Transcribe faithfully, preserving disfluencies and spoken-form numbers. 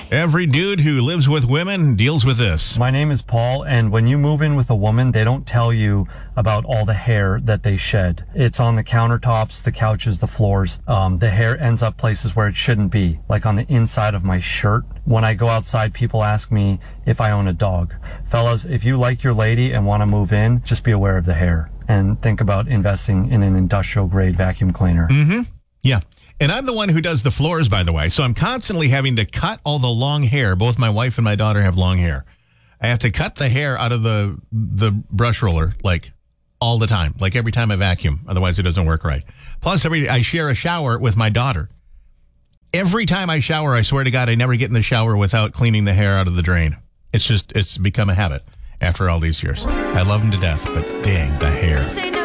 Every dude who lives with women deals with this. My name is Paul, and when you move in with a woman, they don't tell you about all the hair that they shed. It's on the countertops, the couches, the floors. Um, the hair ends up places where it shouldn't be, like on the inside of my shirt. When I go outside, people ask me if I own a dog. Fellas, if you like your lady and want to move in, just be aware of the hair and think about investing in an industrial-grade vacuum cleaner. Mm-hmm. Yeah. And I'm the one who does the floors, by the way. So I'm constantly having to cut all the long hair. Both my wife and my daughter have long hair. I have to cut the hair out of the the brush roller, like, all the time. Like, every time I vacuum. Otherwise, it doesn't work right. Plus, every I share a shower with my daughter. Every time I shower, I swear to God, I never get in the shower without cleaning the hair out of the drain. It's just, it's become a habit after all these years. I love them to death, but dang, the hair.